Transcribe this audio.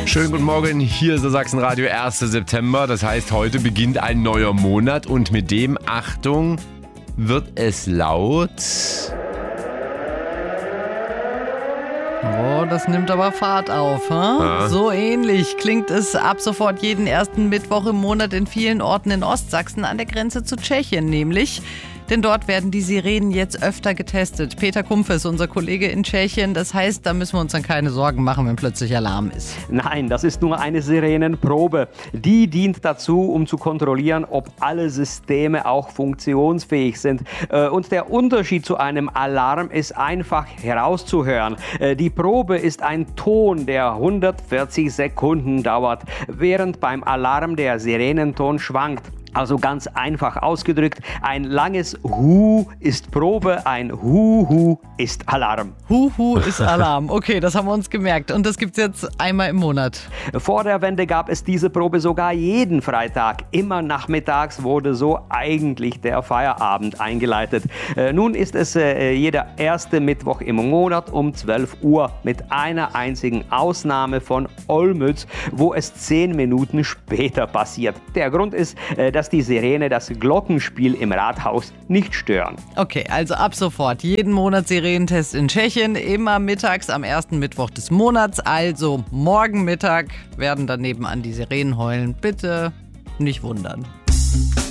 Schönen guten Morgen, hier ist der Sachsenradio 1. September. Das heißt, heute beginnt ein neuer Monat und mit dem, Achtung, wird es laut. Oh, das nimmt aber Fahrt auf, Ja. So ähnlich klingt es ab sofort jeden ersten Mittwoch im Monat in vielen Orten in Ostsachsen an der Grenze zu Tschechien nämlich. Denn dort werden die Sirenen jetzt öfter getestet. Peter Kumpfe ist unser Kollege in Tschechien. Das heißt, da müssen wir uns dann keine Sorgen machen, wenn plötzlich Alarm ist. Nein, das ist nur eine Sirenenprobe. Die dient dazu, um zu kontrollieren, ob alle Systeme auch funktionsfähig sind. Und der Unterschied zu einem Alarm ist einfach herauszuhören. Die Probe ist ein Ton, der 140 Sekunden dauert, während beim Alarm der Sirenenton schwankt. Also ganz einfach ausgedrückt, ein langes Hu ist Probe, ein Hu-Hu ist Alarm. Hu-Hu ist Alarm. Okay, das haben wir uns gemerkt. Und das gibt's jetzt einmal im Monat. Vor der Wende gab es diese Probe sogar jeden Freitag. Immer nachmittags wurde so eigentlich der Feierabend eingeleitet. Nun ist es jeder erste Mittwoch im Monat um 12 Uhr mit einer einzigen Ausnahme von Olmütz, wo es 10 Minuten später passiert. Der Grund ist, dass die Sirene das Glockenspiel im Rathaus nicht stören. Okay, also ab sofort jeden Monat Sirenentest in Tschechien, immer mittags am ersten Mittwoch des Monats. Also morgen Mittag werden dann nebenan die Sirenen heulen. Bitte nicht wundern.